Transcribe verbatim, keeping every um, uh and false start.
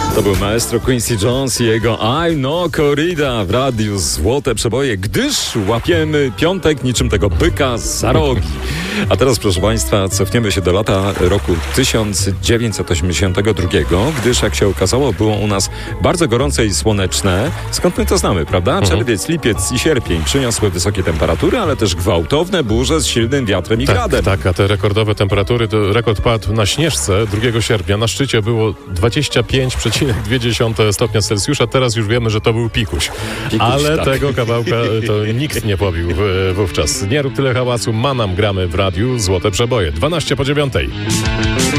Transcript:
To był maestro Quincy Jones i jego I Know Corrida w radiu Złote Przeboje, gdyż łapiemy piątek niczym tego byka za rogi. A teraz, proszę Państwa, cofniemy się do lata roku tysiąc dziewięćset osiemdziesiątego drugiego, gdyż jak się okazało, było u nas bardzo gorące i słoneczne. Skąd my to znamy, prawda? Czerwiec, lipiec i sierpień przyniosły wysokie temperatury, ale też gwałtowne burze z silnym wiatrem i tak, gradem. Tak, a te rekordowe temperatury, to rekord padł na Śnieżce drugiego sierpnia. Na szczycie było dwadzieścia pięć przecinek dwa stopnia Celsjusza. Teraz już wiemy, że to był pikuś. Pikuś, ale tak. tego kawałka to nikt nie pobił w, wówczas. Nie rób tyle hałasu, Manam gramy w radiu Złote Przeboje. dwanaście po dziewiątej.